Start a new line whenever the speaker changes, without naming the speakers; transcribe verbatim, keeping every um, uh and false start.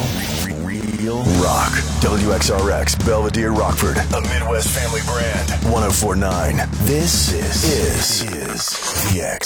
real rock. W X R X, Belvedere, Rockford, a Midwest family brand. one oh four point nine. This is, is, is V X.